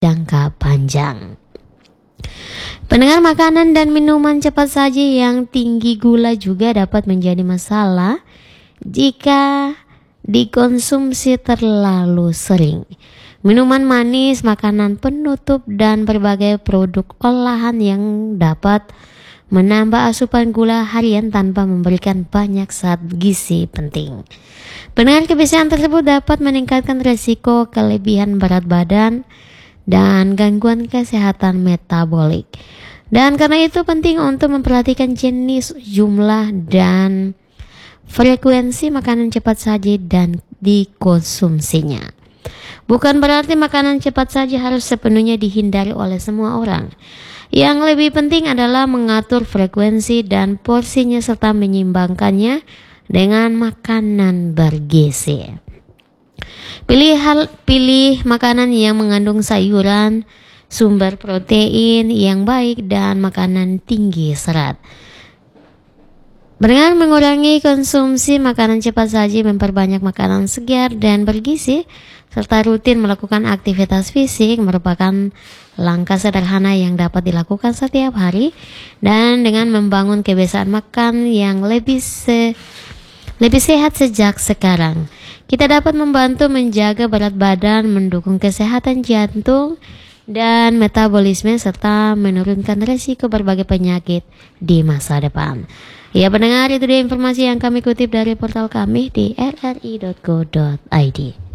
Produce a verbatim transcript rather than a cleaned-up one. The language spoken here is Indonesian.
jangka panjang. Pendengar, makanan dan minuman cepat saji yang tinggi gula juga dapat menjadi masalah jika dikonsumsi terlalu sering. Minuman manis, makanan penutup, dan berbagai produk olahan yang dapat menambah asupan gula harian tanpa memberikan banyak zat gizi penting. Pendengar, kebiasaan tersebut dapat meningkatkan risiko kelebihan berat badan dan gangguan kesehatan metabolik. Dan karena itu penting untuk memperhatikan jenis, jumlah, dan frekuensi makanan cepat saji dan dikonsumsinya. Bukan berarti makanan cepat saji harus sepenuhnya dihindari oleh semua orang. Yang lebih penting adalah mengatur frekuensi dan porsinya serta menyeimbangkannya dengan makanan bergizi. Pilih hal, pilih makanan yang mengandung sayuran, sumber protein yang baik, dan makanan tinggi serat. Dengan mengurangi konsumsi makanan cepat saji, memperbanyak makanan segar dan bergizi, serta rutin melakukan aktivitas fisik merupakan langkah sederhana yang dapat dilakukan setiap hari. Dan dengan membangun kebiasaan makan yang lebih se lebih sehat sejak sekarang, kita dapat membantu menjaga berat badan, mendukung kesehatan jantung dan metabolisme, serta menurunkan risiko berbagai penyakit di masa depan. Ya pendengar, itu dia informasi yang kami kutip dari portal kami di r r i dot co dot i d.